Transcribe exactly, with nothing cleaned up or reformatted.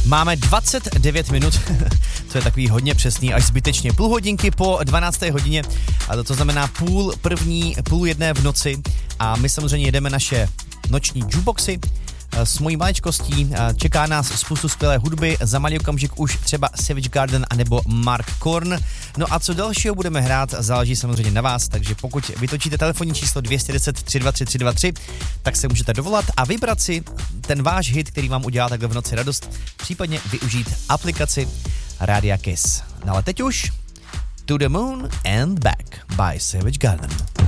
Máme dvacet devět minut, to je takový hodně přesný, až zbytečně. Půl hodinky po dvanácté hodině, a to, to znamená půl první, půl jedné v noci a my samozřejmě jedeme naše noční jukeboxy s mojí maličkostí. Čeká nás spoustu skvělé hudby, za malý okamžik už třeba Savage Garden anebo Mark Korn. No a co dalšího budeme hrát, záleží samozřejmě na vás, takže pokud vytočíte telefonní číslo dvě jedna nula tři dva tři tři dva tři, tak se můžete dovolat a vybrat si ten váš hit, který vám udělá takhle v noci radost, případně využít aplikaci Rádia Kiss. No ale teď už To the Moon and Back by Savage Garden.